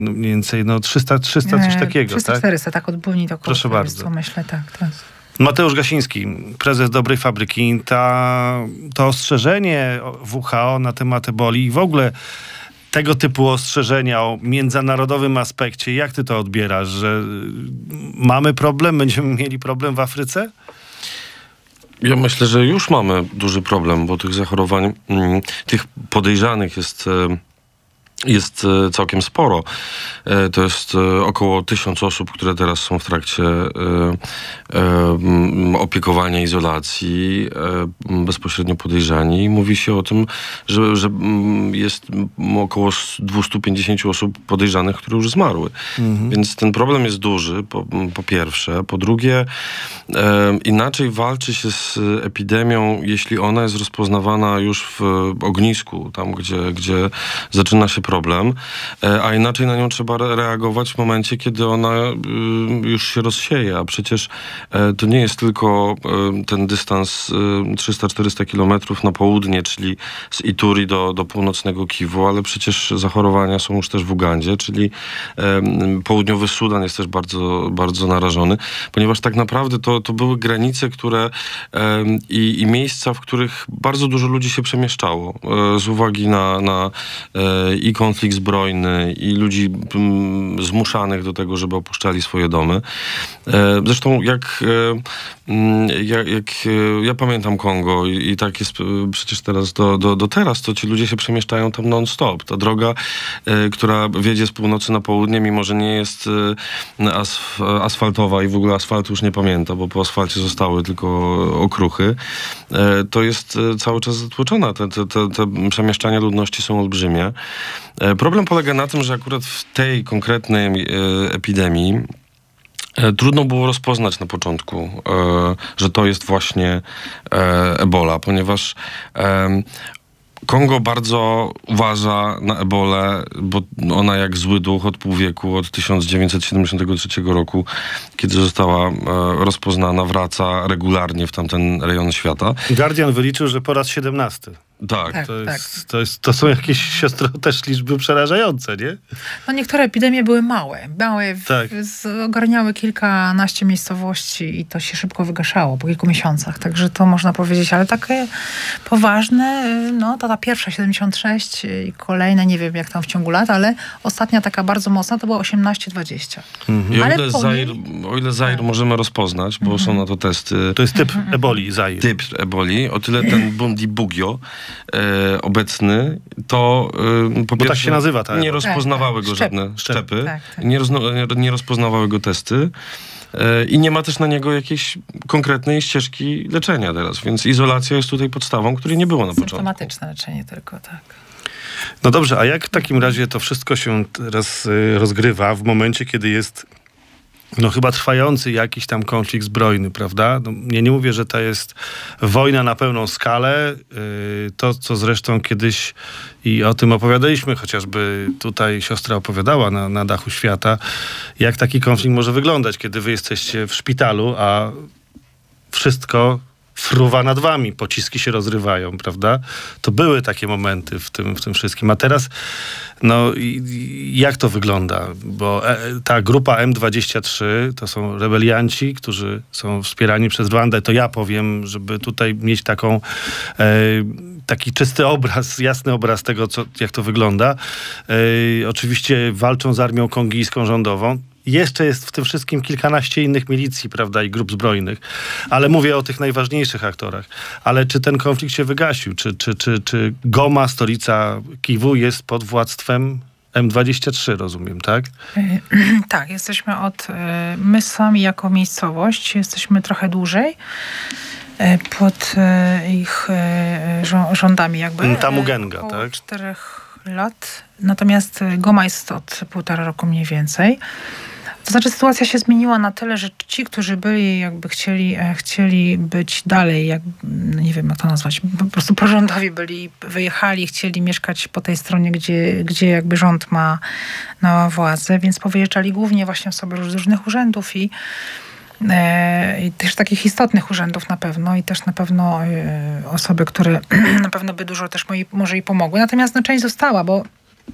no mniej więcej 300 coś takiego, 300-400, tak? Od Buni do Proszę bardzo. Myślę, tak. Teraz. Mateusz Gasiński, prezes Dobrej Fabryki. To ostrzeżenie WHO na temat eboli i w ogóle tego typu ostrzeżenia o międzynarodowym aspekcie, jak ty to odbierasz? Że mamy problem, będziemy mieli problem w Afryce? Ja myślę, że już mamy duży problem, bo tych zachorowań, tych podejrzanych jest całkiem sporo. To jest około 1000 osób, które teraz są w trakcie opiekowania, izolacji, bezpośrednio podejrzani. Mówi się o tym, że jest około 250 osób podejrzanych, które już zmarły. Więc ten problem jest duży, po pierwsze. Po drugie, inaczej walczy się z epidemią, jeśli ona jest rozpoznawana już w ognisku, tam gdzie zaczyna się problem, a inaczej na nią trzeba reagować w momencie, kiedy ona już się rozsieje, a przecież to nie jest tylko ten dystans 300-400 kilometrów na południe, czyli z Ituri do północnego Kiwu, ale przecież zachorowania są już też w Ugandzie, czyli południowy Sudan jest też bardzo, bardzo narażony, ponieważ tak naprawdę to były granice, które i miejsca, w których bardzo dużo ludzi się przemieszczało z uwagi na i konflikt zbrojny i ludzi zmuszanych do tego, żeby opuszczali swoje domy. Zresztą jak ja pamiętam Kongo i tak jest przecież teraz do teraz, to ci ludzie się przemieszczają tam non-stop. Ta droga, która wiedzie z północy na południe, mimo że nie jest asfaltowa i w ogóle asfaltu już nie pamięta, bo po asfalcie zostały tylko okruchy, to jest cały czas zatłoczona. Te przemieszczania ludności są olbrzymie. Problem polega na tym, że akurat w tej konkretnej epidemii trudno było rozpoznać na początku, że to jest właśnie ebola, ponieważ Kongo bardzo uważa na ebolę, bo ona jak zły duch od pół wieku, od 1973 roku, kiedy została rozpoznana, wraca regularnie w tamten rejon świata. Guardian wyliczył, że po raz 17. Tak. To są jakieś, siostro, też liczby przerażające, nie? No niektóre epidemie były małe, tak. Ogarniały kilkanaście miejscowości i to się szybko wygaszało po kilku miesiącach, także to można powiedzieć, ale takie poważne, no ta pierwsza 76 i kolejne, nie wiem jak tam w ciągu lat, ale ostatnia taka bardzo mocna to była 18-20. I o ile Zair możemy rozpoznać, bo są na to testy. To jest typ eboli, Zair. Typ eboli, o tyle ten Bundibugyo obecny, to po bo tak się nazywa, tak? Nie rozpoznawały go żadne szczepy. Tak. Nie rozpoznawały go testy. I nie ma też na niego jakiejś konkretnej ścieżki leczenia teraz, więc izolacja jest tutaj podstawą, której nie było na początku. Symptomatyczne leczenie tylko, tak. No dobrze, a jak w takim razie to wszystko się teraz rozgrywa w momencie, kiedy jest chyba trwający jakiś tam konflikt zbrojny, prawda? Ja nie mówię, że to jest wojna na pełną skalę. To, co zresztą kiedyś i o tym opowiadaliśmy, chociażby tutaj siostra opowiadała na dachu świata, jak taki konflikt może wyglądać, kiedy wy jesteście w szpitalu, a wszystko fruwa nad wami, pociski się rozrywają, prawda? To były takie momenty w tym wszystkim. A teraz, jak to wygląda? Bo ta grupa M23 to są rebelianci, którzy są wspierani przez Rwandę. To ja powiem, żeby tutaj mieć taki czysty obraz, jasny obraz tego, jak to wygląda. Oczywiście walczą z armią kongijską rządową. Jeszcze jest w tym wszystkim kilkanaście innych milicji, prawda, i grup zbrojnych. Ale mówię o tych najważniejszych aktorach. Ale czy ten konflikt się wygasił? Czy Goma, stolica Kiwu, jest pod władztwem M23, rozumiem, tak? Tak, jesteśmy my sami jako miejscowość, jesteśmy trochę dłużej pod ich rządami jakby. Tamugenga, tak? 4 lat. Natomiast Goma jest od 1,5 roku mniej więcej. To znaczy sytuacja się zmieniła na tyle, że ci, którzy byli jakby chcieli być dalej, nie wiem jak to nazwać, po prostu prorządowi wyjechali, chcieli mieszkać po tej stronie, gdzie jakby rząd ma władzę, więc powyjeżdżali głównie właśnie sobie z różnych urzędów i też takich istotnych urzędów na pewno i też na pewno osoby, które na pewno by dużo też może i pomogły. Natomiast część została, bo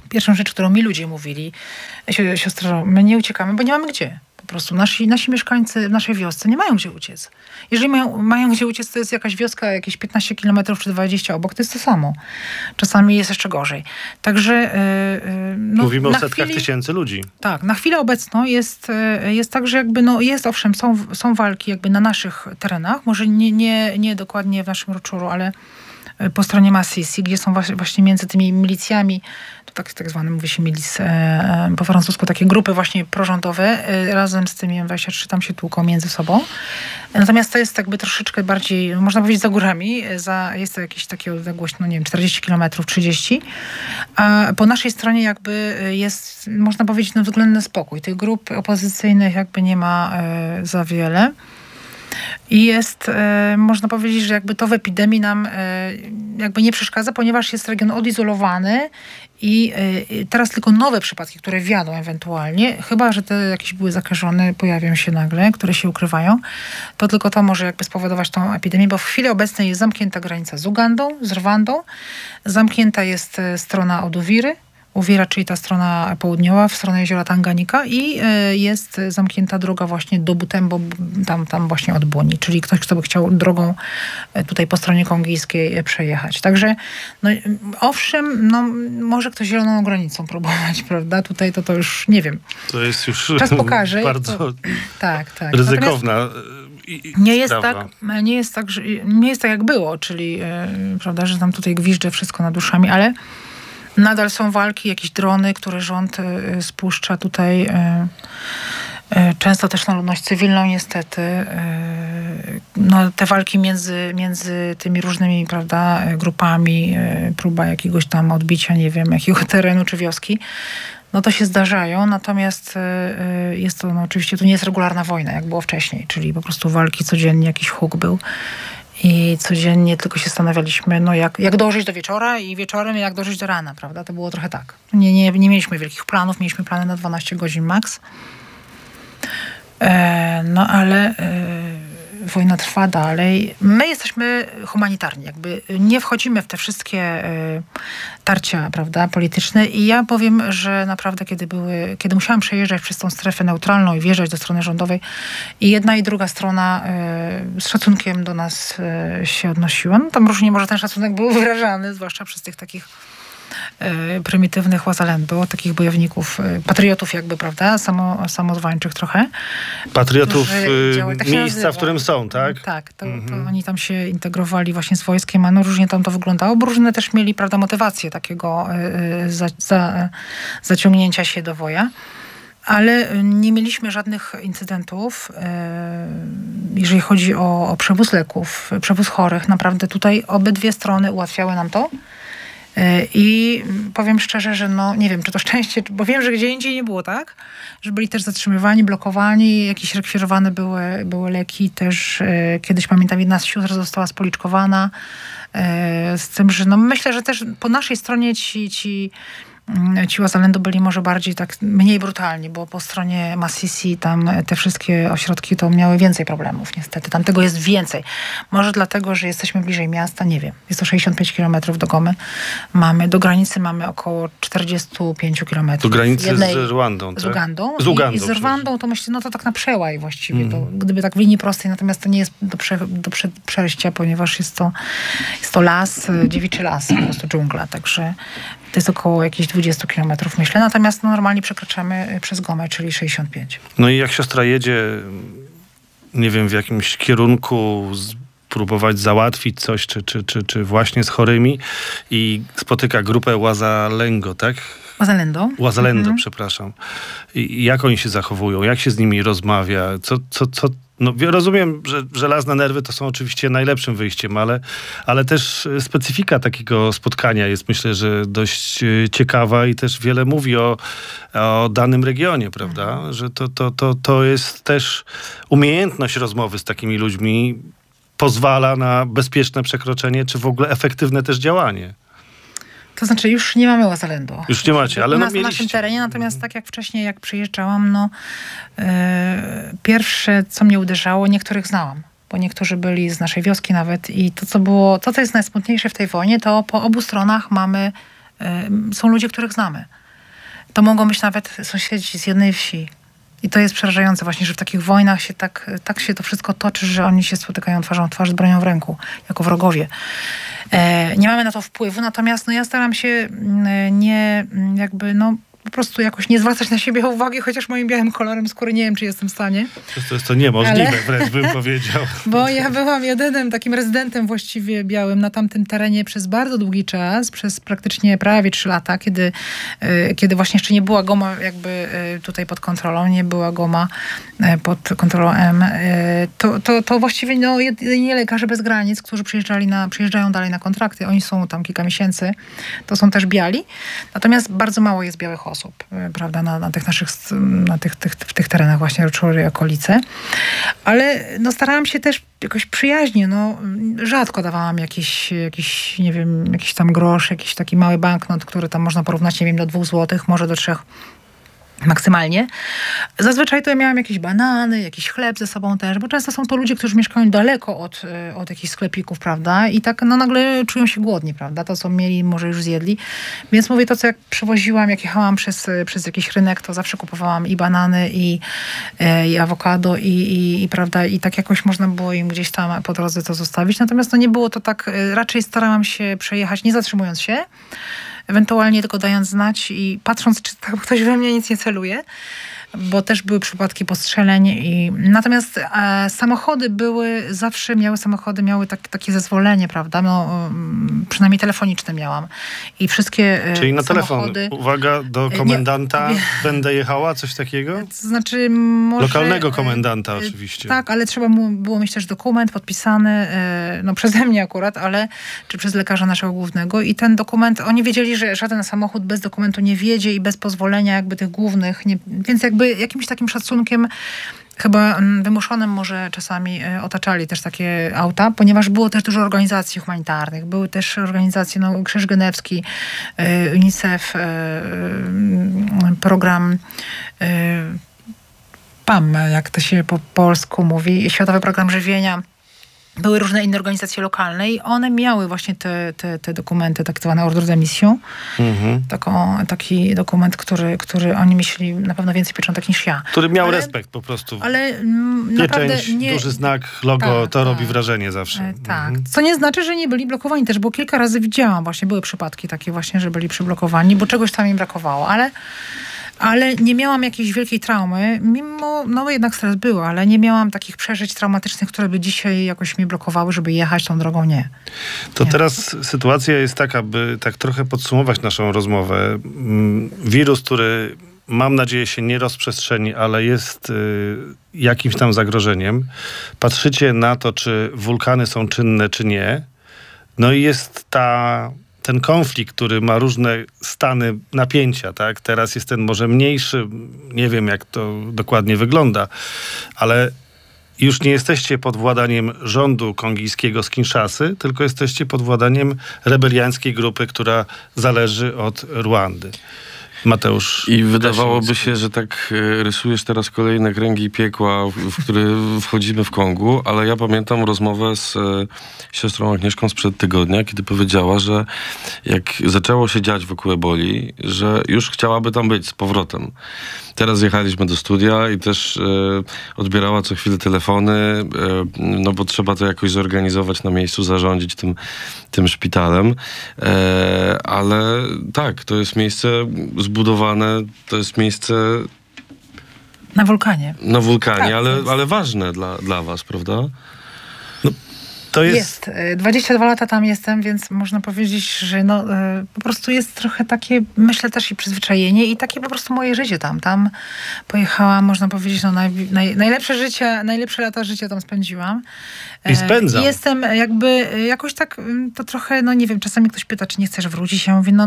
pierwszą rzecz, którą mi ludzie mówili, siostro, my nie uciekamy, bo nie mamy gdzie. Po prostu nasi mieszkańcy w naszej wiosce nie mają gdzie uciec. Jeżeli mają gdzie uciec, to jest jakaś wioska, jakieś 15 kilometrów czy 20 obok, to jest to samo. Czasami jest jeszcze gorzej. Także mówimy o setkach tysięcy ludzi. Tak, na chwilę obecną jest tak, że jakby jest owszem, są walki jakby na naszych terenach, może nie dokładnie w naszym Ruczuru, ale po stronie Masisi, gdzie są właśnie między tymi milicjami, to tak zwane mówi się milic po francusku, takie grupy właśnie prorządowe, razem z tymi M23 tam się tłuką między sobą. Natomiast to jest jakby troszeczkę bardziej, można powiedzieć, za górami, jest to jakieś takie odległość, 40 kilometrów, 30. A po naszej stronie jakby jest, można powiedzieć, względny spokój. Tych grup opozycyjnych jakby nie ma za wiele. I jest, można powiedzieć, że jakby to w epidemii nam jakby nie przeszkadza, ponieważ jest region odizolowany i teraz tylko nowe przypadki, które wjadą ewentualnie, chyba że te jakieś były zakażone, pojawią się nagle, które się ukrywają, to tylko to może jakby spowodować tą epidemię, bo w chwili obecnej jest zamknięta granica z Ugandą, z Rwandą, zamknięta jest strona od Uwiry, Uwira, czyli ta strona południowa, w stronę jeziora Tanganika i jest zamknięta droga właśnie do Butembo, tam właśnie od Buni, czyli ktoś, kto by chciał drogą tutaj po stronie kongijskiej przejechać. Także owszem, może ktoś zieloną granicą próbować, prawda? Tutaj to już nie wiem. To jest już czas pokaże. bardzo tak. ryzykowna nie jest tak jak było, czyli prawda, że tam tutaj gwiżdże wszystko nad uszami, ale nadal są walki, jakieś drony, które rząd spuszcza tutaj. Często też na ludność cywilną niestety. Te walki między tymi różnymi, prawda, grupami, próba jakiegoś tam odbicia, nie wiem, jakiego terenu czy wioski, to się zdarzają. Natomiast jest to, oczywiście to nie jest regularna wojna, jak było wcześniej, czyli po prostu walki codziennie, jakiś huk był. I codziennie tylko się zastanawialiśmy, jak dożyć do wieczora i wieczorem jak dożyć do rana, prawda? To było trochę tak. Nie mieliśmy wielkich planów, mieliśmy plany na 12 godzin max. Ale wojna trwa dalej. My jesteśmy humanitarni, jakby nie wchodzimy w te wszystkie tarcia, prawda, polityczne i ja powiem, że naprawdę kiedy musiałam przejeżdżać przez tą strefę neutralną i wjeżdżać do strony rządowej i jedna i druga strona z szacunkiem do nas się odnosiła. Tam różnie może ten szacunek był wyrażany, zwłaszcza przez tych takich prymitywnych Łazalendu, takich bojowników, patriotów jakby, prawda, samozwańczych trochę. Patriotów miejsca, w którym są, tak? Tak, to oni tam się integrowali właśnie z wojskiem, a różnie tam to wyglądało, bo różne też mieli, prawda, motywację takiego zaciągnięcia się do woja. Ale nie mieliśmy żadnych incydentów, jeżeli chodzi o przewóz leków, przewóz chorych. Naprawdę tutaj obydwie strony ułatwiały nam to. I powiem szczerze, że nie wiem, czy to szczęście, bo wiem, że gdzie indziej nie było tak, że byli też zatrzymywani, blokowani, jakieś rekwirowane były leki. Też kiedyś pamiętam, jedna z sióstr została spoliczkowana z tym, że myślę, że też po naszej stronie ci Łazalendu byli może bardziej tak mniej brutalni, bo po stronie Masisi tam te wszystkie ośrodki to miały więcej problemów niestety. Tam tego jest więcej. Może dlatego, że jesteśmy bliżej miasta, nie wiem. Jest to 65 kilometrów do Gomy. Do granicy mamy około 45 kilometrów. Do granicy z Rwandą, tak? Z Ugandą. Z Ugandą. I z Rwandą to myślę, to tak na przełaj właściwie. To, gdyby tak w linii prostej, natomiast to nie jest do przejścia, ponieważ jest to las, dziewiczy las, po prostu dżungla. Także to jest około jakichś 20 kilometrów, myślę. Natomiast czy przekraczamy przez Gomę, czyli 65. No i jak siostra jedzie, nie wiem, w jakimś kierunku próbować załatwić coś, czy właśnie z chorymi i spotyka grupę Łazalengo, tak? Łazalendo, przepraszam. I jak oni się zachowują? Jak się z nimi rozmawia? Rozumiem, że żelazne nerwy to są oczywiście najlepszym wyjściem, ale też specyfika takiego spotkania jest, myślę, że dość ciekawa i też wiele mówi o danym regionie, prawda? Że to jest też umiejętność rozmowy z takimi ludźmi pozwala na bezpieczne przekroczenie, czy w ogóle efektywne też działanie. To znaczy, już nie mamy Łazalendu. Już nie macie, ale na naszym terenie, natomiast tak jak wcześniej, jak przyjeżdżałam, pierwsze, co mnie uderzało, niektórych znałam, bo niektórzy byli z naszej wioski nawet i to, co jest najsmutniejsze w tej wojnie, to po obu stronach są ludzie, których znamy. to mogą być nawet sąsiedzi z jednej wsi. I to jest przerażające właśnie, że w takich wojnach się tak się to wszystko toczy, że oni się spotykają twarzą w twarz z bronią w ręku, jako wrogowie. Nie mamy na to wpływu, natomiast ja staram się nie po prostu jakoś nie zwracać na siebie uwagi, chociaż moim białym kolorem skóry nie wiem, czy jestem w stanie. To jest to niemożliwe, wręcz bym powiedział. Bo ja byłam jedynym takim rezydentem właściwie białym na tamtym terenie przez bardzo długi czas, przez praktycznie prawie 3 lata, kiedy właśnie jeszcze nie była GOMA jakby tutaj pod kontrolą, nie była GOMA pod kontrolą M. To właściwie jedynie lekarze bez granic, którzy przyjeżdżają dalej na kontrakty. Oni są tam kilka miesięcy. To są też biali. Natomiast bardzo mało jest białych osób, prawda, na tych naszych, w tych terenach właśnie Roczory i okolice. Ale starałam się też jakoś przyjaźnie, rzadko dawałam jakiś, nie wiem, jakiś tam grosz, jakiś taki mały banknot, który tam można porównać, nie wiem, do 2 złotych, może do 3 maksymalnie. Zazwyczaj to ja miałam jakieś banany, jakiś chleb ze sobą też, bo często są to ludzie, którzy mieszkają daleko od jakichś sklepików, prawda? I tak nagle czują się głodni, prawda? To, co mieli, może już zjedli. Więc mówię, to, co jak przywoziłam, jak jechałam przez jakiś rynek, to zawsze kupowałam i banany, i awokado, i prawda? I tak jakoś można było im gdzieś tam po drodze to zostawić. Natomiast nie było to tak, raczej starałam się przejechać, nie zatrzymując się, ewentualnie tylko dając znać i patrząc, czy tam ktoś we mnie nic nie celuje, bo też były przypadki postrzeleń. Natomiast zawsze miały takie zezwolenie, prawda? Przynajmniej telefoniczne miałam. I wszystkie Czyli na samochody... telefon, uwaga, do komendanta, będę jechała, coś takiego? To znaczy może... Lokalnego komendanta oczywiście. Tak, ale trzeba było mieć też dokument podpisany, przeze mnie akurat, czy przez lekarza naszego głównego. I ten dokument, oni wiedzieli, że żaden samochód bez dokumentu nie wjedzie i bez pozwolenia jakby tych głównych, więc jakby jakimś takim szacunkiem chyba wymuszonym może czasami otaczali też takie auta, ponieważ było też dużo organizacji humanitarnych. Były też organizacje, Krzyż Genewski, UNICEF, program PAM, jak to się po polsku mówi, Światowy Program Żywienia. Były różne inne organizacje lokalne i one miały właśnie te dokumenty, tak zwane ordre de mission. Taki dokument, który oni myśleli na pewno więcej pieczątek niż ja. Który miał respekt po prostu. Ale naprawdę duży znak, logo, to robi wrażenie zawsze. Tak. Co nie znaczy, że nie byli blokowani też, bo kilka razy widziałam właśnie, były przypadki takie właśnie, że byli przyblokowani, bo czegoś tam im brakowało, ale nie miałam jakiejś wielkiej traumy, mimo, jednak stres był, ale nie miałam takich przeżyć traumatycznych, które by dzisiaj jakoś mnie blokowały, żeby jechać tą drogą, nie. Teraz sytuacja jest taka, by tak trochę podsumować naszą rozmowę. Wirus, który mam nadzieję się nie rozprzestrzeni, ale jest jakimś tam zagrożeniem. Patrzycie na to, czy wulkany są czynne, czy nie. I jest ten konflikt, który ma różne stany napięcia, tak? Teraz jest ten może mniejszy, nie wiem jak to dokładnie wygląda, ale już nie jesteście pod władaniem rządu kongijskiego z Kinszasy, tylko jesteście pod władaniem rebelianckiej grupy, która zależy od Ruandy. Mateusz. I wydawałoby się, że tak rysujesz teraz kolejne kręgi piekła, w które wchodzimy w Kongu, ale ja pamiętam rozmowę z siostrą Agnieszką sprzed tygodnia, kiedy powiedziała, że jak zaczęło się dziać wokół eboli, że już chciałaby tam być z powrotem. Teraz jechaliśmy do studia i też odbierała co chwilę telefony, bo trzeba to jakoś zorganizować na miejscu, zarządzić tym szpitalem. Ale tak, to jest miejsce zbudowane, to jest miejsce... Na wulkanie. Na wulkanie, tak, ale ważne dla was, prawda? To jest 22 lata tam jestem, więc można powiedzieć, że po prostu jest trochę takie, myślę też i przyzwyczajenie i takie po prostu moje życie tam. Tam pojechałam, można powiedzieć, najlepsze lata życia tam spędziłam. I spędzam. Jestem jakoś tak, to trochę, nie wiem, czasami ktoś pyta, czy nie chcesz wrócić. Ja mówię,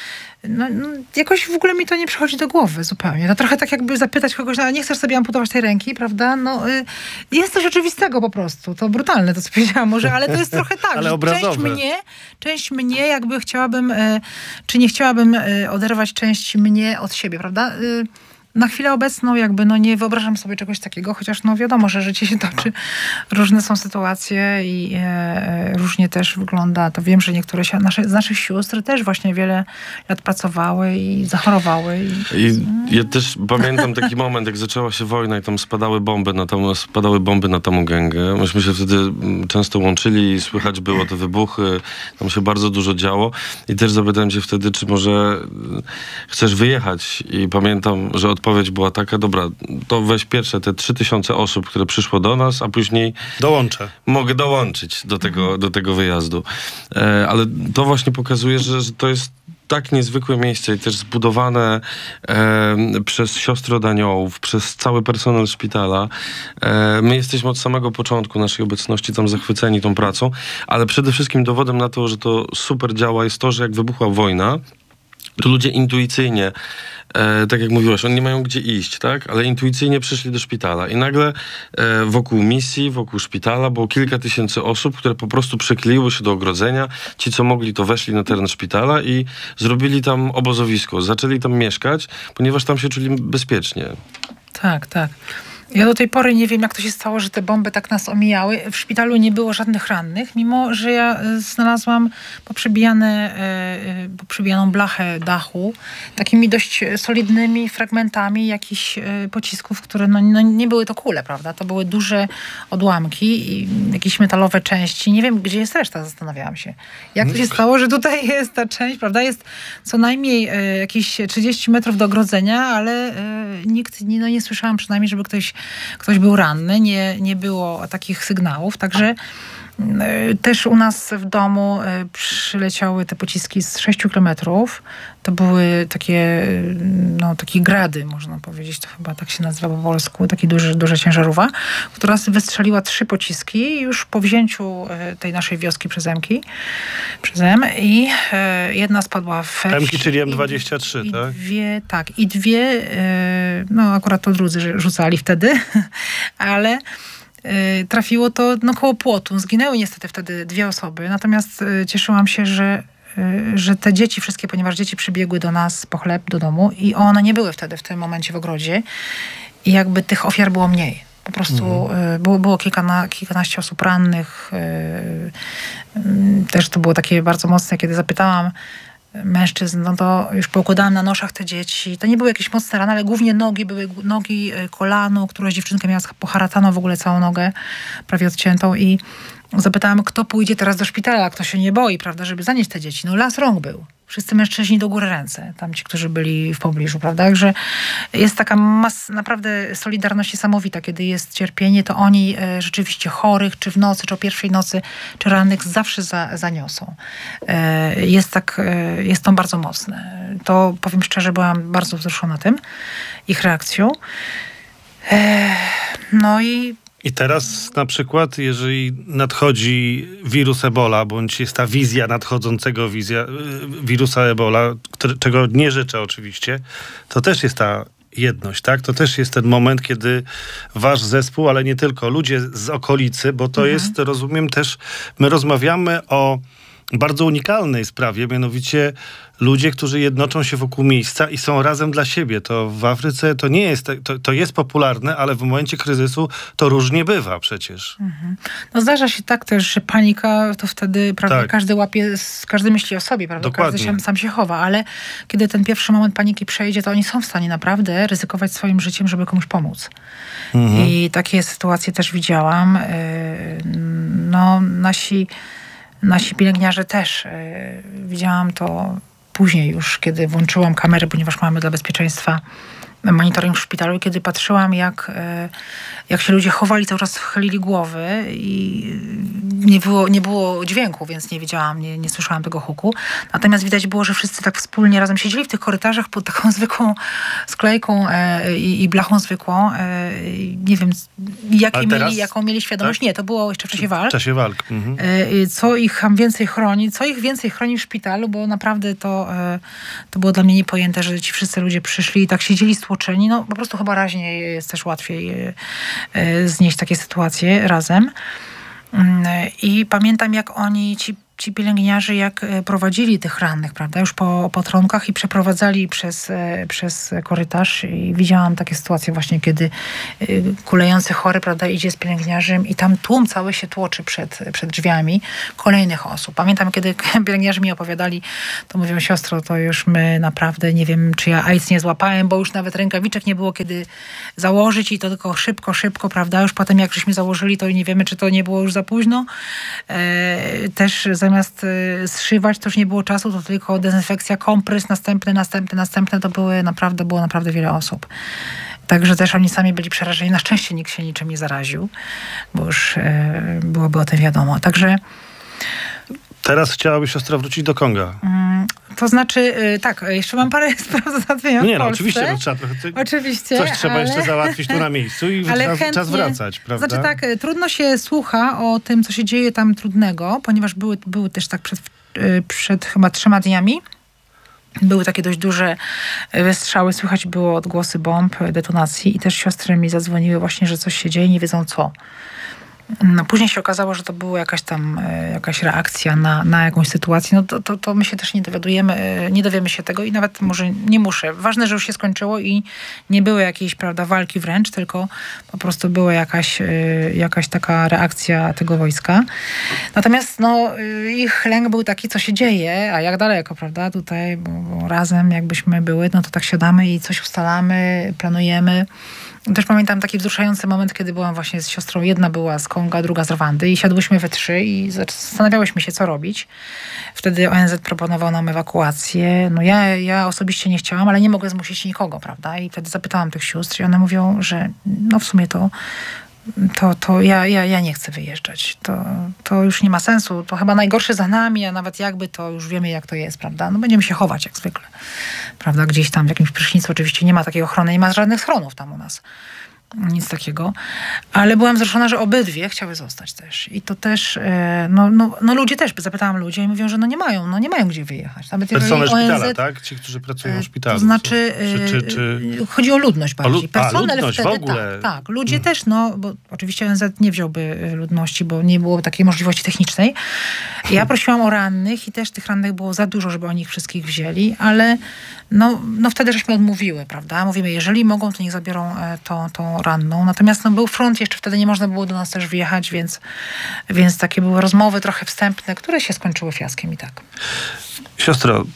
jakoś w ogóle mi to nie przychodzi do głowy zupełnie. To trochę tak jakby zapytać kogoś, nie chcesz sobie amputować tej ręki, prawda? Jest coś oczywistego po prostu. To brutalne to, co powiedziałam może, ale to jest trochę tak, ale że część mnie jakby chciałabym, czy nie chciałabym oderwać części mnie od siebie, prawda? na chwilę obecną jakby nie wyobrażam sobie czegoś takiego, chociaż wiadomo, że życie się toczy, różne są sytuacje i różnie też wygląda. To wiem, że niektóre z naszych sióstr też właśnie wiele lat pracowały i zachorowały. I ja też pamiętam taki moment, jak zaczęła się wojna i tam spadały bomby na Tamugengę. Myśmy się wtedy często łączyli i słychać było te wybuchy. Tam się bardzo dużo działo. I też zapytałem cię wtedy, czy może chcesz wyjechać. I pamiętam, że odpowiedź była taka, dobra, to weź pierwsze te 3000 osób, które przyszło do nas, a później Dołączę. mogę dołączyć do tego wyjazdu. Ale to właśnie pokazuje, że to jest tak niezwykłe miejsce i też zbudowane przez siostry od aniołów, przez cały personel szpitala. My jesteśmy od samego początku naszej obecności tam zachwyceni tą pracą, ale przede wszystkim dowodem na to, że to super działa, jest to, że jak wybuchła wojna, to ludzie intuicyjnie, tak jak mówiłaś, oni nie mają gdzie iść, tak? Ale intuicyjnie przyszli do szpitala i nagle wokół misji, wokół szpitala było kilka tysięcy osób, które po prostu przykleiły się do ogrodzenia. Ci, co mogli, to weszli na teren szpitala i zrobili tam obozowisko. Zaczęli tam mieszkać, ponieważ tam się czuli bezpiecznie. Tak, tak. Ja do tej pory nie wiem, jak to się stało, że te bomby tak nas omijały. W szpitalu nie było żadnych rannych, mimo że ja znalazłam poprzebijaną blachę dachu, takimi dość solidnymi fragmentami jakichś pocisków, które nie były to kule, prawda? To były duże odłamki i jakieś metalowe części. Nie wiem, gdzie jest reszta, zastanawiałam się. Jak to się stało, że tutaj jest ta część, prawda? Jest co najmniej jakieś 30 metrów do ogrodzenia, ale nikt, nie słyszałam przynajmniej, żeby ktoś był ranny, nie było takich sygnałów, także też u nas w domu przyleciały te pociski z 6 kilometrów. To były takie grady, można powiedzieć, to chyba tak się nazywa po polsku, taki duża ciężarówka, która wystrzeliła 3 pociski już po wzięciu tej naszej wioski przez M i jedna spadła w wsi. M-ki, czyli M23, tak? I dwie, akurat to drudzy rzucali wtedy, ale trafiło to koło płotu. Zginęły niestety wtedy 2 osoby, natomiast cieszyłam się, że te dzieci wszystkie, ponieważ dzieci przybiegły do nas po chleb do domu i one nie były wtedy w tym momencie w ogrodzie i jakby tych ofiar było mniej. Po prostu było kilkanaście osób rannych. Też to było takie bardzo mocne, kiedy zapytałam mężczyzn, to już poukładałam na noszach te dzieci. To nie były jakieś mocne rany, ale głównie były nogi, kolano, któraś dziewczynka miała poharatano w ogóle całą nogę, prawie odciętą i zapytałam, kto pójdzie teraz do szpitala, kto się nie boi, prawda, żeby zanieść te dzieci. Las rąk był. Wszyscy mężczyźni do góry ręce, tam ci, którzy byli w pobliżu, prawda? Także jest taka naprawdę solidarność niesamowita, kiedy jest cierpienie, to oni rzeczywiście chorych, czy w nocy, czy o pierwszej nocy, czy rannych zawsze zaniosą. Jest to bardzo mocne. To powiem szczerze, byłam bardzo wzruszona tym, ich reakcją. I teraz na przykład, jeżeli nadchodzi wirus Ebola, bądź jest ta wizja nadchodzącego wirusa Ebola, czego nie życzę oczywiście, to też jest ta jedność, tak? To też jest ten moment, kiedy wasz zespół, ale nie tylko, ludzie z okolicy, bo to jest, rozumiem też, my rozmawiamy o bardzo unikalnej sprawie, mianowicie ludzie, którzy jednoczą się wokół miejsca i są razem dla siebie. To w Afryce to nie jest, to jest popularne, ale w momencie kryzysu to różnie bywa przecież. Zdarza się tak też, że panika to wtedy, prawda, tak. każdy myśli o sobie, prawda? Dokładnie. Każdy sam się chowa, ale kiedy ten pierwszy moment paniki przejdzie, to oni są w stanie naprawdę ryzykować swoim życiem, żeby komuś pomóc. I takie sytuacje też widziałam. Nasi pielęgniarze też. Widziałam to później już, kiedy włączyłam kamerę, ponieważ mamy dla bezpieczeństwa monitoring w szpitalu, kiedy patrzyłam, jak się ludzie chowali, cały czas chylili głowy i nie było dźwięku, więc nie widziałam, nie słyszałam tego huku. Natomiast widać było, że wszyscy tak wspólnie razem siedzieli w tych korytarzach pod taką zwykłą sklejką i blachą zwykłą. Nie wiem, jaką mieli świadomość. Tak? Nie, to było jeszcze w czasie walk. W czasie walk. Co ich więcej chroni w szpitalu, bo naprawdę to było dla mnie niepojęte, że ci wszyscy ludzie przyszli i tak siedzieli stłoczeni. Po prostu chyba raźniej jest też łatwiej znieść takie sytuacje razem. I pamiętam, jak oni, ci ci pielęgniarze jak prowadzili tych rannych, prawda, już po opatronkach i przeprowadzali przez korytarz i widziałam takie sytuacje właśnie, kiedy kulejący chory, prawda, idzie z pielęgniarzem i tam tłum cały się tłoczy przed drzwiami kolejnych osób. Pamiętam, kiedy pielęgniarze mi opowiadali, to mówią, siostro, to już my naprawdę, nie wiem, czy ja AIDS nie złapałem, bo już nawet rękawiczek nie było kiedy założyć i to tylko szybko, prawda, już potem jak żeśmy założyli, to nie wiemy, czy to nie było już za późno. Też zamiast zszywać, to już nie było czasu, to tylko dezynfekcja, komprys, następne, to było naprawdę wiele osób. Także też oni sami byli przerażeni. Na szczęście nikt się niczym nie zaraził, bo już byłoby o tym wiadomo. Także Teraz chciałabyś, siostra, wrócić do Konga. To znaczy, tak, jeszcze mam parę spraw do załatwienia w Polsce. Oczywiście, no, trzeba trochę... Oczywiście, coś trzeba jeszcze załatwić tu na miejscu i czas wracać, prawda? Znaczy tak, trudno się słucha o tym, co się dzieje tam trudnego, ponieważ były też tak przed chyba 3 dniami. Były takie dość duże wystrzały, słychać było odgłosy bomb, detonacji i też siostry mi zadzwoniły właśnie, że coś się dzieje, nie wiedzą co. No, później się okazało, że to była jakaś reakcja na jakąś sytuację. No to my się też nie dowiemy się tego i nawet może nie muszę. Ważne, że już się skończyło i nie było jakiejś, prawda, walki wręcz, tylko po prostu była jakaś taka reakcja tego wojska. Natomiast ich lęk był taki, co się dzieje, a jak daleko, prawda, tutaj, bo razem jakbyśmy były, no to tak siadamy i coś ustalamy, planujemy. Też pamiętam taki wzruszający moment, kiedy byłam właśnie z siostrą. Jedna była z Konga, druga z Rwandy i siadłyśmy we 3 i zastanawiałyśmy się, co robić. Wtedy ONZ proponował nam ewakuację. No ja osobiście nie chciałam, ale nie mogę zmusić nikogo, prawda? I wtedy zapytałam tych sióstr i one mówią, że no w sumie to ja nie chcę wyjeżdżać. To już nie ma sensu. To chyba najgorsze za nami, a nawet jakby to już wiemy, jak to jest, prawda? No będziemy się chować jak zwykle, prawda? Gdzieś tam w jakimś prysznicu oczywiście nie ma takiej ochrony, nie ma żadnych schronów tam u nas. Nic takiego. Ale byłam wzruszona, że obydwie chciały zostać też. I to też, ludzie też, zapytałam ludzi i mówią, że nie mają gdzie wyjechać. Nawet personel szpitala, tak? Ci, którzy pracują w szpitalu. To znaczy, chodzi o ludność bardziej. Personel ludność wtedy, w ogóle. tak. Ludzie też, bo oczywiście ONZ nie wziąłby ludności, bo nie było takiej możliwości technicznej. Ja prosiłam o rannych i też tych rannych było za dużo, żeby oni ich wszystkich wzięli, ale wtedy żeśmy odmówiły, prawda? Mówimy, jeżeli mogą, to niech zabiorą tą ranną. Natomiast był front, jeszcze wtedy nie można było do nas też wjechać, więc takie były rozmowy trochę wstępne, które się skończyły fiaskiem i tak. Siostro,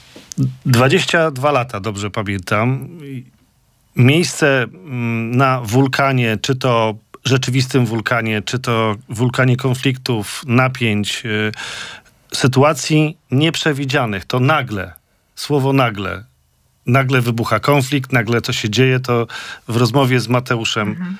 22 lata, dobrze pamiętam. Miejsce na wulkanie, czy to rzeczywistym wulkanie, czy to wulkanie konfliktów, napięć, sytuacji nieprzewidzianych. To słowo nagle wybucha konflikt, nagle coś się dzieje, to w rozmowie z Mateuszem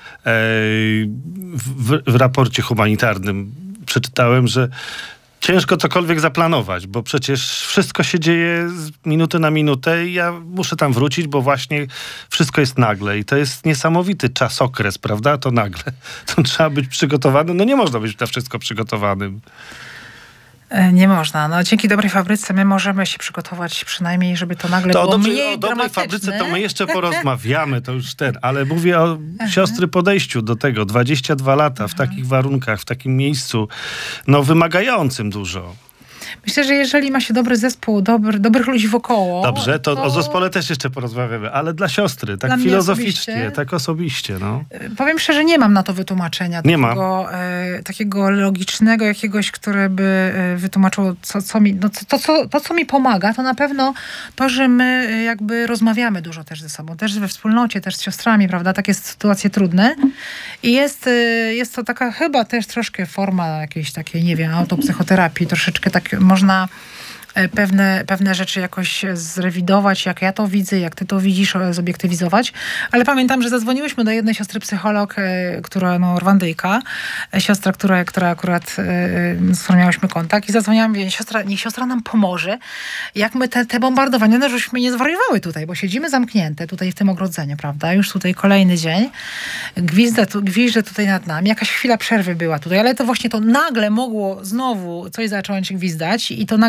w raporcie humanitarnym przeczytałem, że ciężko cokolwiek zaplanować, bo przecież wszystko się dzieje z minuty na minutę i ja muszę tam wrócić, bo właśnie wszystko jest nagle i to jest niesamowity czasokres, prawda? To nagle. To trzeba być przygotowanym. No nie można być na wszystko przygotowanym. Nie można. Dzięki dobrej fabryce my możemy się przygotować przynajmniej, żeby to nagle było mniej o dobrej fabryce to my jeszcze porozmawiamy, to już ale mówię o siostry podejściu do tego. 22 lata w takich warunkach, w takim miejscu, wymagającym dużo. Myślę, że jeżeli ma się dobry zespół, dobrych ludzi wokoło... Dobrze, to o zespole też jeszcze porozmawiamy, ale dla siostry, tak dla filozoficznie, tak osobiście. Powiem szczerze, nie mam na to wytłumaczenia. Takiego logicznego jakiegoś, które by wytłumaczyło, co mi pomaga, to na pewno to, że my jakby rozmawiamy dużo też ze sobą, też we wspólnocie, też z siostrami, prawda? Takie sytuacje trudne. I jest to taka chyba też troszkę forma jakiejś takiej, nie wiem, autopsychoterapii, troszeczkę tak można pewne rzeczy jakoś zrewidować, jak ja to widzę, jak ty to widzisz, zobiektywizować. Ale pamiętam, że zadzwoniłyśmy do jednej siostry psycholog, która, Rwandyjka, siostra, która akurat, z którą miałyśmy kontakt i zadzwoniłam, mówię, niech siostra nam pomoże, jak my te bombardowania, żeśmy nie zwariowały tutaj, bo siedzimy zamknięte tutaj w tym ogrodzeniu, prawda? Już tutaj kolejny dzień. Gwizdże tutaj nad nami. Jakaś chwila przerwy była tutaj, ale to właśnie to nagle mogło znowu coś zacząć gwizdać i to nagle spaść tak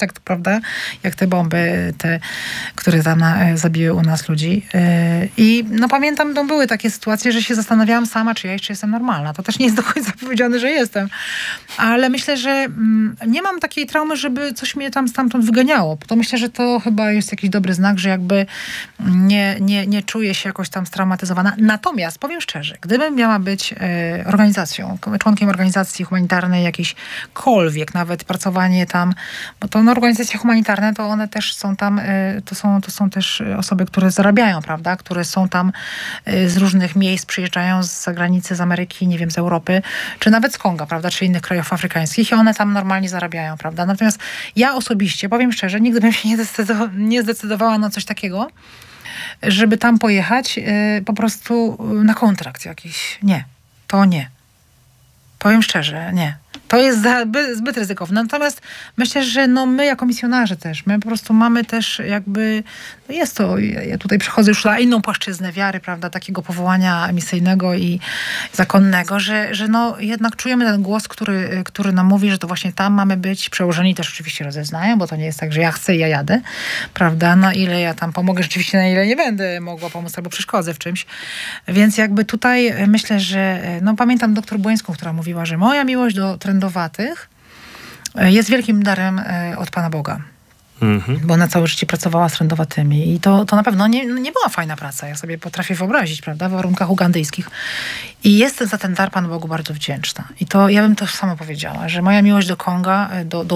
prawda? Jak te bomby, które tam zabiły u nas ludzi. I no pamiętam, to były takie sytuacje, że się zastanawiałam sama, czy ja jeszcze jestem normalna. To też nie jest do końca powiedziane, że jestem. Ale myślę, że nie mam takiej traumy, żeby coś mnie tam stamtąd wyganiało. To myślę, że to chyba jest jakiś dobry znak, że jakby nie czuję się jakoś tam straumatyzowana. Natomiast powiem szczerze, gdybym miała być członkiem organizacji humanitarnej jakiejśkolwiek, nawet pracowanie tam, bo to organizacje humanitarne, to one też są tam, to są też osoby, które zarabiają, prawda, które są tam z różnych miejsc, przyjeżdżają z zagranicy, z Ameryki, nie wiem, z Europy, czy nawet z Konga, prawda, czy innych krajów afrykańskich i one tam normalnie zarabiają, prawda. Natomiast ja osobiście, powiem szczerze, nigdy bym się nie zdecydowała na coś takiego, żeby tam pojechać po prostu na kontrakt jakiś. Nie. To nie. Powiem szczerze, nie. To jest zbyt ryzykowne. Natomiast myślę, że my jako misjonarze też, my po prostu mamy też jakby, jest to, ja tutaj przechodzę już na inną płaszczyznę wiary, prawda, takiego powołania misyjnego i zakonnego, że jednak czujemy ten głos, który nam mówi, że to właśnie tam mamy być. Przełożeni też oczywiście rozeznają, bo to nie jest tak, że ja chcę i ja jadę, prawda, na ile ja tam pomogę, rzeczywiście na ile nie będę mogła pomóc albo przeszkodzę w czymś. Więc jakby tutaj myślę, że pamiętam doktor Błońską, która mówiła, że moja miłość do trędowatych jest wielkim darem od Pana Boga. Bo ona całe życie pracowała z trędowatymi i to na pewno nie była fajna praca. Ja sobie potrafię wyobrazić, prawda, w warunkach ugandyjskich. I jestem za ten dar Panu Bogu bardzo wdzięczna. I to ja bym to samo powiedziała, że moja miłość do Konga,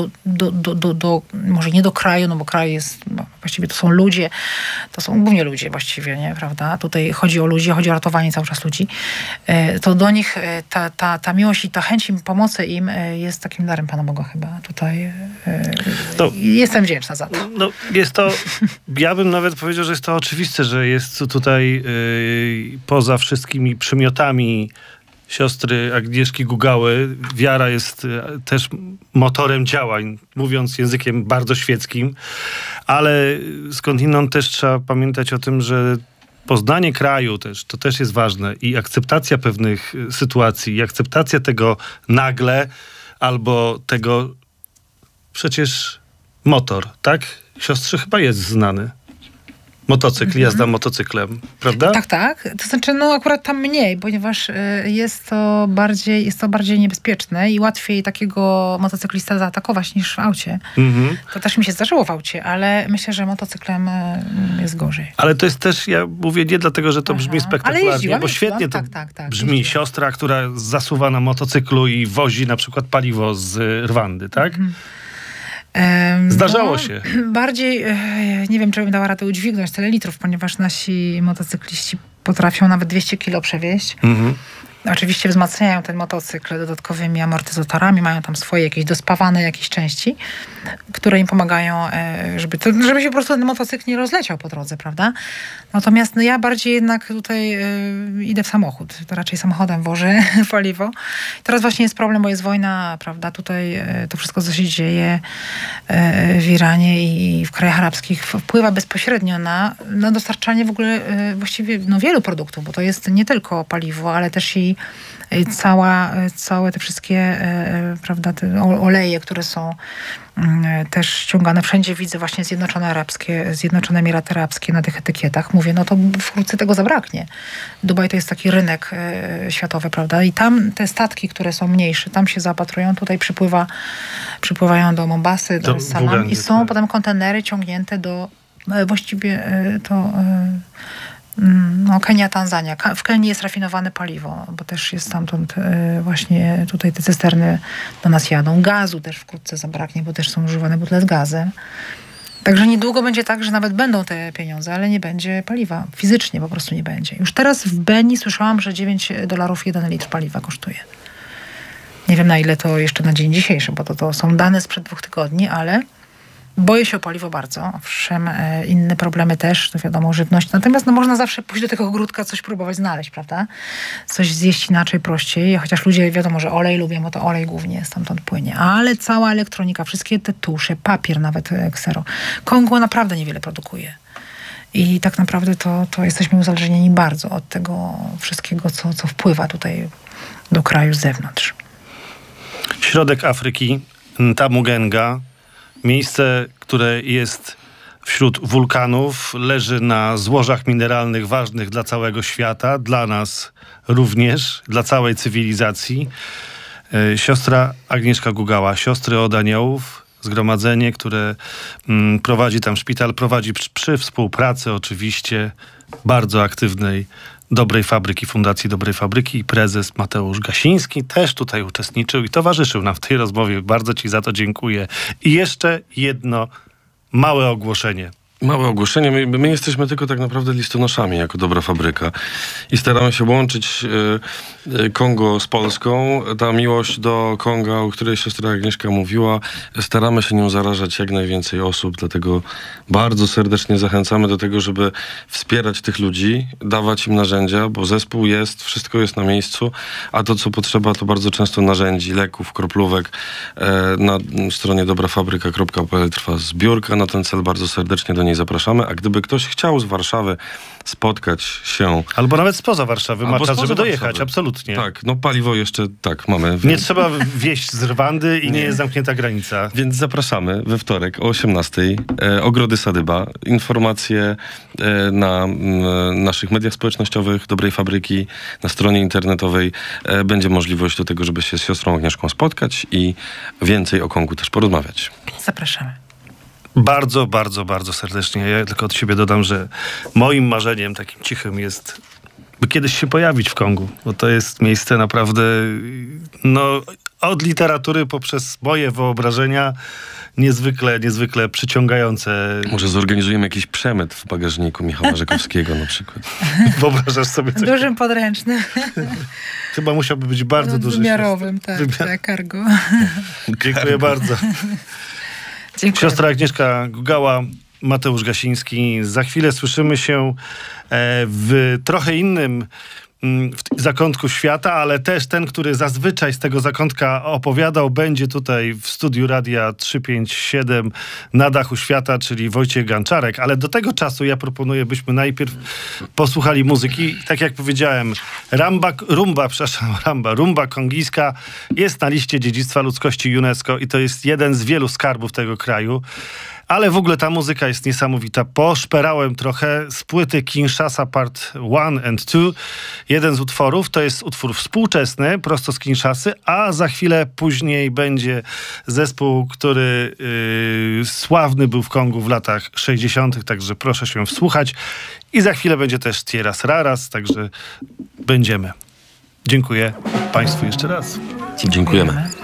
do może nie do kraju, no bo kraj jest, właściwie to są ludzie, to są głównie ludzie właściwie, nie, prawda? Tutaj chodzi o ludzi, chodzi o ratowanie cały czas ludzi. To do nich ta miłość i ta chęć im pomocy im jest takim darem Pana Boga chyba. Tutaj jestem wdzięczna za to. No, jest to, ja bym nawet powiedział, że jest to oczywiste, że jest tutaj poza wszystkimi przymiotami siostry Agnieszki Gugały, wiara jest też motorem działań, mówiąc językiem bardzo świeckim, ale skądinąd też trzeba pamiętać o tym, że poznanie kraju też, to też jest ważne i akceptacja pewnych sytuacji, i akceptacja tego nagle, albo tego przecież motor, tak? Siostrze chyba jest znany. Motocykl, jazda motocyklem, prawda? Tak. To znaczy, akurat tam mniej, ponieważ jest to bardziej niebezpieczne i łatwiej takiego motocyklista zaatakować niż w aucie. To też mi się zdarzyło w aucie, ale myślę, że motocyklem jest gorzej. Ale to jest też, ja mówię nie dlatego, że to brzmi spektakularnie, bo świetnie to brzmi. jeździłam. Siostra, która zasuwa na motocyklu i wozi na przykład paliwo z Rwandy, tak? Zdarzało się. Bardziej, nie wiem, czy bym dała radę udźwignąć tyle litrów, ponieważ nasi motocykliści potrafią nawet 200 kilo przewieźć. Oczywiście wzmacniają ten motocykl dodatkowymi amortyzatorami, mają tam swoje jakieś dospawane jakieś części, które im pomagają, żeby się po prostu ten motocykl nie rozleciał po drodze, prawda? Natomiast ja bardziej jednak tutaj idę w samochód. To raczej samochodem wożę paliwo. Teraz właśnie jest problem, bo jest wojna, prawda? Tutaj to wszystko, co się dzieje w Iranie i w krajach arabskich wpływa bezpośrednio na dostarczanie w ogóle właściwie wielu produktów, bo to jest nie tylko paliwo, ale też i całe te wszystkie, prawda, te oleje, które są też ściągane. Wszędzie widzę właśnie Zjednoczone Emiraty Arabskie na tych etykietach. Mówię, to wkrótce tego zabraknie. Dubaj to jest taki rynek światowy, prawda? I tam te statki, które są mniejsze, tam się zaopatrują. Tutaj przypływają do Mombasy, do Salam i są potem kontenery ciągnięte do właściwie Kenia, Tanzania. W Kenii jest rafinowane paliwo, bo też jest stamtąd właśnie tutaj te cysterny do nas jadą. Gazu też wkrótce zabraknie, bo też są używane butle z gazem. Także niedługo będzie tak, że nawet będą te pieniądze, ale nie będzie paliwa. Fizycznie po prostu nie będzie. Już teraz w Beni słyszałam, że $9 1 litr paliwa kosztuje. Nie wiem, na ile to jeszcze na dzień dzisiejszy, bo to są dane sprzed 2 tygodni, ale boję się o paliwo bardzo. Owszem, inne problemy też, to wiadomo, żywność. Natomiast można zawsze pójść do tego ogródka, coś próbować znaleźć, prawda? Coś zjeść inaczej, prościej. Chociaż ludzie, wiadomo, że olej lubią, bo to olej głównie stamtąd płynie. Ale cała elektronika, wszystkie te tusze, papier nawet, ksero. Kongo naprawdę niewiele produkuje. I tak naprawdę to jesteśmy uzależnieni bardzo od tego wszystkiego, co wpływa tutaj do kraju z zewnątrz. Środek Afryki, Ntamugenga, Miejsce, które jest wśród wulkanów, leży na złożach mineralnych ważnych dla całego świata, dla nas również, dla całej cywilizacji. Siostra Agnieszka Gugała, Siostry od Aniołów, zgromadzenie, które prowadzi tam szpital, prowadzi przy współpracy oczywiście bardzo aktywnej Dobrej Fabryki, Fundacji Dobrej Fabryki, i prezes Mateusz Gasiński też tutaj uczestniczył i towarzyszył nam w tej rozmowie. Bardzo ci za to dziękuję. I jeszcze jedno małe ogłoszenie. Małe ogłoszenie. My jesteśmy tylko tak naprawdę listonoszami jako Dobra Fabryka i staramy się łączyć Kongo z Polską. Ta miłość do Konga, o której siostra Agnieszka mówiła, staramy się nią zarażać jak najwięcej osób, dlatego bardzo serdecznie zachęcamy do tego, żeby wspierać tych ludzi, dawać im narzędzia, bo zespół jest, wszystko jest na miejscu, a to, co potrzeba, to bardzo często narzędzi, leków, kroplówek. Na stronie dobrafabryka.pl trwa zbiórka na ten cel. Bardzo serdecznie do niej zapraszamy, a gdyby ktoś chciał z Warszawy spotkać się... Albo nawet spoza Warszawy, ma czas, żeby dojechać, Warszawy. absolutnie. Tak, no paliwo jeszcze, tak, mamy. Nie trzeba wieźć z Rwandy i nie jest zamknięta granica. Więc zapraszamy we wtorek o 18:00. Ogrody Sadyba. Informacje na naszych mediach społecznościowych Dobrej Fabryki, na stronie internetowej. Będzie możliwość do tego, żeby się z siostrą Agnieszką spotkać i więcej o Kongu też porozmawiać. Zapraszamy. Bardzo, bardzo, bardzo serdecznie. Ja tylko od siebie dodam, że moim marzeniem takim cichym jest, by kiedyś się pojawić w Kongu, bo to jest miejsce naprawdę, no, od literatury poprzez moje wyobrażenia niezwykle przyciągające. Może zorganizujemy jakiś przemyt w bagażniku Michała Rzekowskiego na przykład. Wyobrażasz sobie coś? Dużym podręcznym. Chyba musiałby być bardzo duży. Wymiarowym, tak, cargo. Dziękuję bardzo. Dziękuję. Siostra Agnieszka Gugała, Mateusz Gasiński. Za chwilę słyszymy się w trochę innym zakątku świata, ale też ten, który zazwyczaj z tego zakątka opowiadał, będzie tutaj w studiu Radia 357 na dachu świata, czyli Wojciech Ganczarek. Ale do tego czasu ja proponuję, byśmy najpierw posłuchali muzyki. Tak jak powiedziałem, rumba kongijska jest na liście dziedzictwa ludzkości UNESCO i to jest jeden z wielu skarbów tego kraju. Ale w ogóle ta muzyka jest niesamowita. Poszperałem trochę z płyty Kinshasa Part 1 and 2. Jeden z utworów to jest utwór współczesny, prosto z Kinshasy, a za chwilę później będzie zespół, który sławny był w Kongu w latach 60., także proszę się wsłuchać. I za chwilę będzie też Tierras Raras, także będziemy. Dziękuję Państwu jeszcze raz. Dziękujemy.